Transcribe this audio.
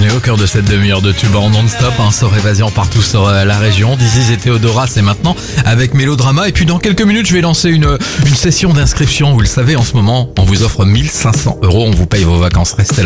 est au cœur de cette demi-heure de tube en non-stop, sur Évasion partout sur la région. D'ici et Théodora, c'est maintenant avec Mélodrama. Et puis dans quelques minutes, je vais lancer une session d'inscription. Vous le savez, en ce moment, on vous offre 1 500 €. On vous paye vos vacances. Restez là.